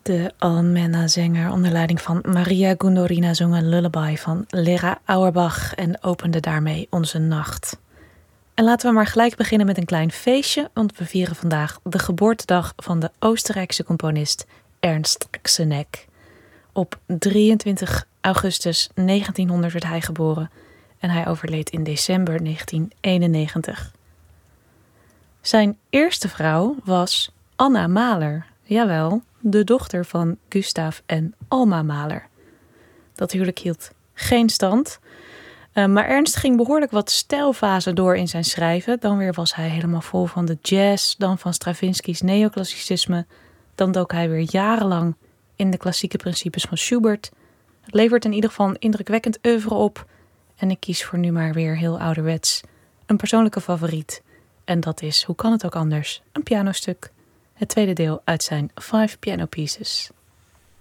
De Almenna-zanger onder leiding van Maria Gundorina zong een lullaby van Lera Auerbach en opende daarmee onze nacht. En laten we maar gelijk beginnen met een klein feestje, want we vieren vandaag de geboortedag van de Oostenrijkse componist Ernst Xenek. Op 23 augustus 1900 werd hij geboren en hij overleed in december 1991. Zijn eerste vrouw was Anna Mahler, jawel, de dochter van Gustav en Alma Mahler. Dat huwelijk hield geen stand, maar Ernst ging behoorlijk wat stijlfasen door in zijn schrijven. Dan weer was hij helemaal vol van de jazz, dan van Stravinsky's neoclassicisme. Dan dook hij weer jarenlang in de klassieke principes van Schubert. Het levert in ieder geval een indrukwekkend oeuvre op. En ik kies voor nu maar weer heel ouderwets een persoonlijke favoriet. En dat is, hoe kan het ook anders, een pianostuk. Het tweede deel uit zijn 5 Piano Pieces.